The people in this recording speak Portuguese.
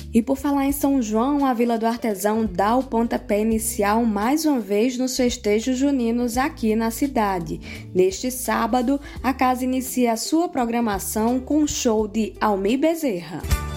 E por falar em São João, a Vila do Artesão dá o pontapé inicial mais uma vez nos festejos juninos aqui na cidade. Neste sábado, a casa inicia a sua programação com o show de Almir Bezerra.